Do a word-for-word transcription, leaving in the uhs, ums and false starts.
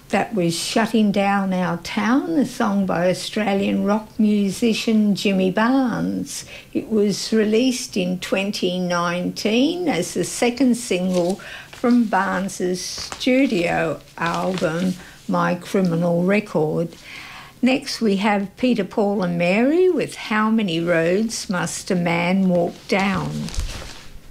That was Shutting Down Our Town, a song by Australian rock musician Jimmy Barnes. It was released in twenty nineteen as the second single from Barnes's studio album, My Criminal Record. Next we have Peter, Paul and Mary with How Many Roads Must a Man Walk Down?